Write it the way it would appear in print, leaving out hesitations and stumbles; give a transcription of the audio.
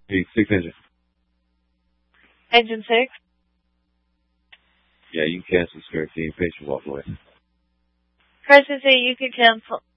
Hey, 6 engine. Engine 6. Yeah, you can cancel, sir. Can you patient walk away? Press and say you can cancel.